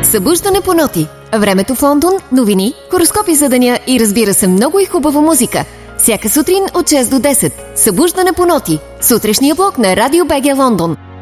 Събуждане по ноти. Времето в Лондон, новини, хороскопи за деня и разбира се много и хубава музика. Всяка сутрин от 6 до 10. Събуждане по ноти. Сутрешния блок на Радио БГ Лондон.